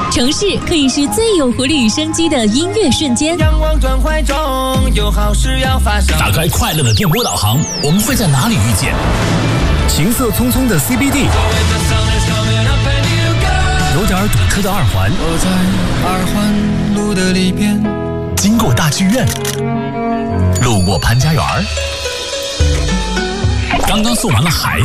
城市可以是最有活力与生机的音乐瞬间。 阳光转怀中，有好事要发生。 打开快乐的电波导航，我们会在哪里遇见？ 行色匆匆的 CBD， 有点堵车的二环， 我在二环路的里边， 经过大剧院，路过潘家园，刚刚送完了孩